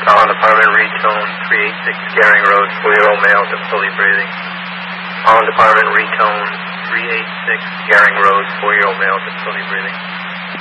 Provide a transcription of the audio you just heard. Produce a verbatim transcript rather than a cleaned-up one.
Pollen Department, retone three eighty-six Gehring Road, four-year-old male, difficulty breathing. Pollen Department, retone three eighty-six Gehring Road, four-year-old male, difficulty breathing.